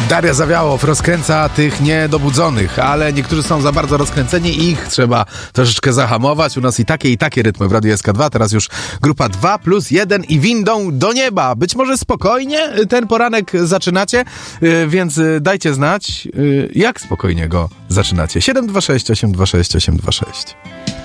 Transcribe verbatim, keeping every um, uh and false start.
Daria Zawiałow rozkręca tych niedobudzonych, ale niektórzy są za bardzo rozkręceni i ich trzeba troszeczkę zahamować. U nas i takie, i takie rytmy w Radiu S K dwa. Teraz już grupa dwa plus jeden i windą do nieba. Być może spokojnie ten poranek zaczynacie, więc dajcie znać, jak spokojnie go zaczynacie. siedem dwa sześć osiem dwa sześć osiem dwa sześć.